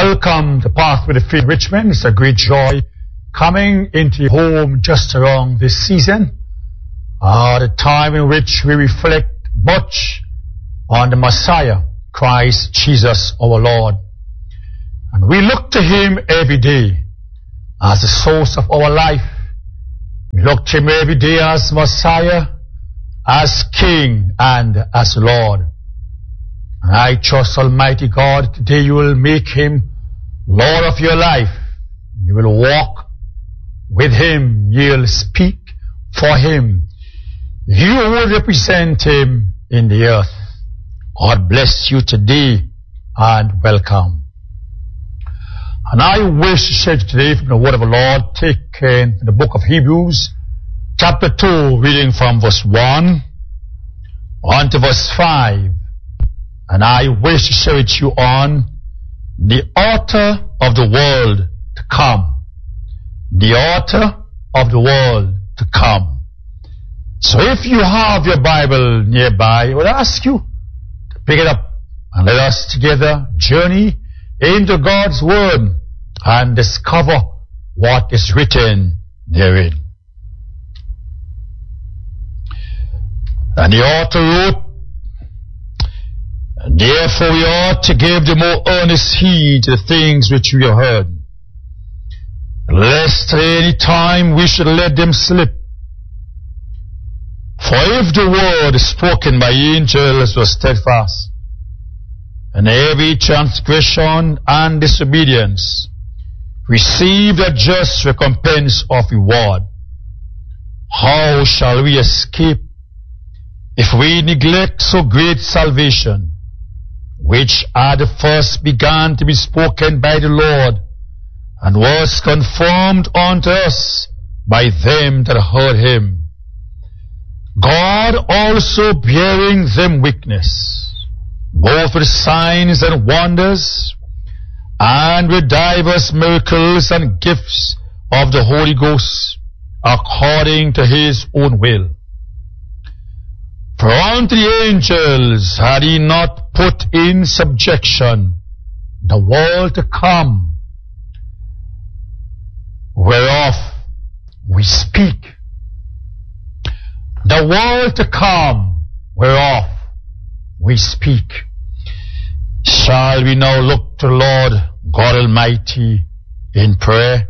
Welcome to Pathway to Faith Richmond. It's a great joy coming into your home just around this season, the time in which we reflect much on the Messiah, Christ Jesus our Lord. And we look to Him every day as the source of our life. We look to Him every day as Messiah, as King, and as Lord. And I trust Almighty God, today you will make Him Lord of your life. You will walk with Him. You'll speak for Him. You will represent Him in the earth. God bless you today and welcome. And I wish to share today from the word of the Lord taken in the book of Hebrews, chapter 2, reading from verse 1 on to verse 5. And I wish to share with you on the author of the world to come. The author of the world to come. So if you have your Bible nearby, I would ask you to pick it up and let us together journey into God's Word and discover what is written therein. And the author wrote, "Therefore we ought to give the more earnest heed to the things which we have heard, lest at any time we should let them slip. For if the word spoken by angels was steadfast, and every transgression and disobedience received a just recompense of reward, how shall we escape if we neglect so great salvation, which at the first began to be spoken by the Lord, and was confirmed unto us by them that heard Him, God also bearing them witness, both with signs and wonders, and with divers miracles and gifts of the Holy Ghost, according to His own will. For unto the angels had He not put in subjection the world to come, whereof we speak. The world to come, whereof we speak. Shall we now look to Lord God Almighty in prayer?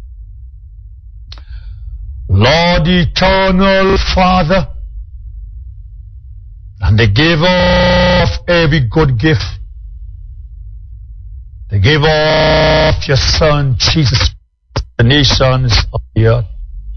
Lord eternal Father, and the giver of every good gift, the giver of your Son, Jesus, the nations of the earth.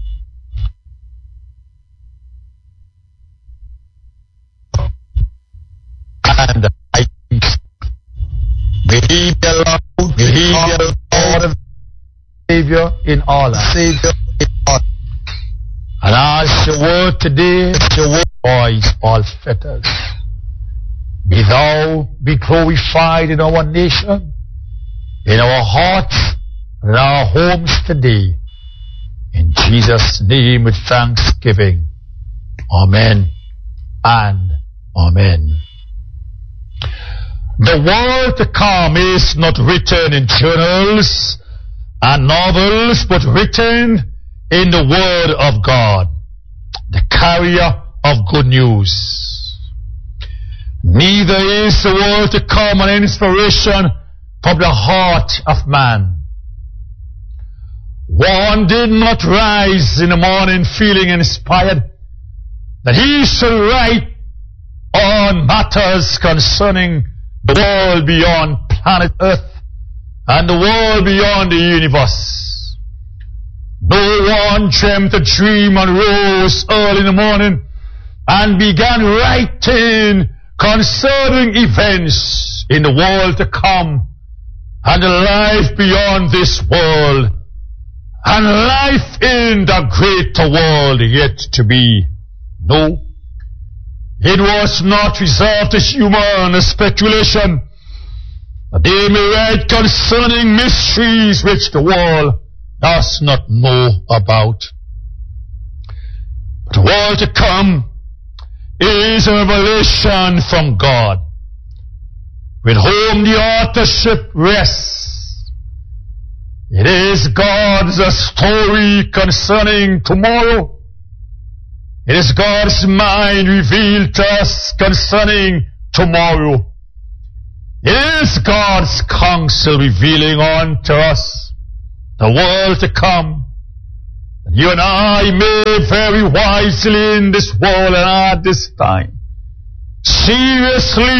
And I may He be allowed, may He be allowed, Savior in all our Savior in all. And as your word today, your word voice all fetters. Be Thou be glorified in our nation, in our hearts, in our homes today. In Jesus' name with thanksgiving. Amen and amen. The world to come is not written in journals and novels, but written in the Word of God, the carrier of good news. Neither is the world to come an inspiration from the heart of man. One did not rise in the morning feeling inspired that he should write on matters concerning the world beyond planet Earth and the world beyond the universe. No one dreamt a dream and rose early in the morning and began writing concerning events in the world to come and the life beyond this world and life in the greater world yet to be. No, it was not reserved to human speculation that they may write concerning mysteries which the world does not know about. But the world to come is a revelation from God, with whom the authorship rests, It is God's story concerning tomorrow. It is God's mind revealed to us concerning tomorrow. It is God's counsel revealing unto us the world to come. And you and I may very wisely in this world and at this time seriously